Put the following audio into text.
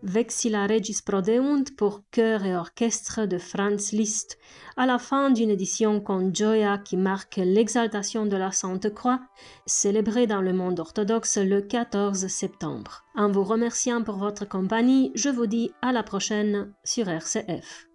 Vexilla Regis Prodeunt pour chœur et orchestre de Franz Liszt, à la fin d'une édition con Gioia qui marque l'exaltation de la Sainte Croix, célébrée dans le monde orthodoxe le 14 septembre. En vous remerciant pour votre compagnie, je vous dis à la prochaine sur RCF.